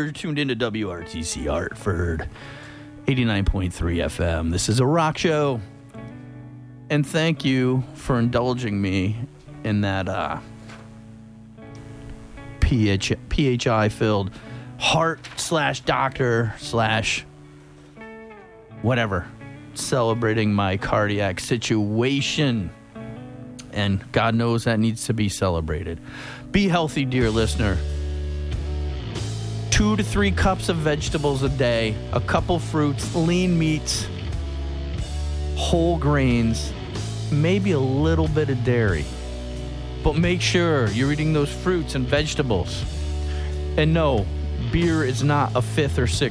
You're tuned into WRTC Hartford, 89.3 FM. This is a rock show. And thank you for indulging me in that PHI-filled heart/doctor/whatever, celebrating my cardiac situation. And God knows that needs to be celebrated. Be healthy, dear listener. 2 to 3 cups of vegetables a day, a couple fruits, lean meats, whole grains, maybe a little bit of dairy. But make sure you're eating those fruits and vegetables. And no, beer is not a 5th or 6th